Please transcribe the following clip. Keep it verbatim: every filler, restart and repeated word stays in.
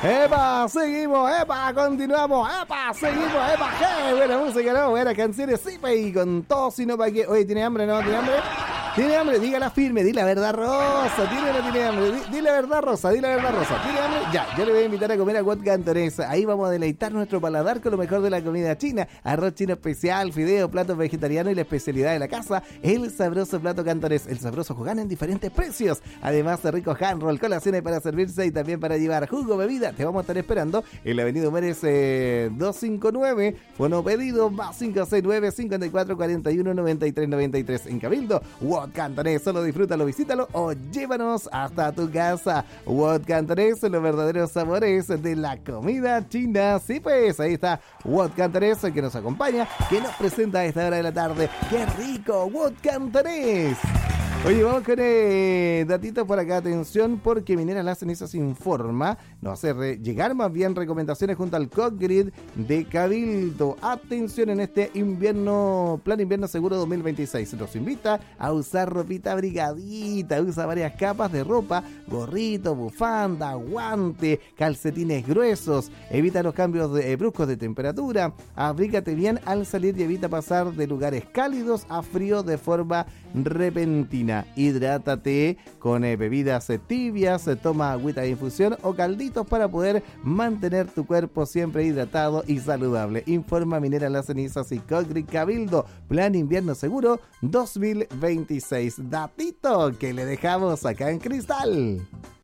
¡Epa! Seguimos, ¡epa! Continuamos, ¡epa! Seguimos, ¡epa! ¡Qué buena música, no! Buenas canciones, sí, y con todo, sino para que... Oye, ¿tiene hambre, no? ¿Tiene hambre? ¿Tiene hambre? Dígala firme, di la verdad, Rosa. ¿Tiene o no tiene hambre? Di, di la verdad, Rosa, di la verdad, Rosa. ¿Tiene hambre? Ya, yo le voy a invitar a comer a Wat Cantonesa. Ahí vamos a deleitar nuestro paladar con lo mejor de la comida china. Arroz chino especial, fideo, platos vegetarianos y la especialidad de la casa, el sabroso plato cantonés. El sabroso Hogan en diferentes precios. Además de ricos hand roll, colaciones para servirse y también para llevar jugo, bebida. Te vamos a estar esperando en la avenida Humérez eh, doscientos cincuenta y nueve. Fono pedido más cinco seis nueve, cinco cuatro, cuatro uno, nueve tres nueve tres en Cabildo. Wat Cantonés, solo disfrútalo, visítalo o llévanos hasta tu casa. Wat Cantonés, los verdaderos sabores de la comida china. Sí, pues ahí está Wat Cantonés, que nos acompaña, que nos presenta a esta hora de la tarde. ¡Qué rico! Wat Cantonés. Oye, vamos con eh, datitos por acá, atención, porque Minera Las Cenizas informa, nos hace re, llegar más bien recomendaciones junto al Cogrid de Cabildo. Atención en este invierno, plan invierno seguro dos mil veintiséis. Nos invita a usar ropita abrigadita, usa varias capas de ropa, gorrito, bufanda, guante, calcetines gruesos, evita los cambios de, eh, bruscos de temperatura, abrígate bien al salir y evita pasar de lugares cálidos a frío de forma repentina. Hidrátate con eh, bebidas eh, tibias, eh, toma agüita de infusión o calditos para poder mantener tu cuerpo siempre hidratado y saludable. Informa Minera Las Cenizas y Cogrid Cabildo, plan invierno seguro dos mil veintiséis. Datito que le dejamos acá en Cristal.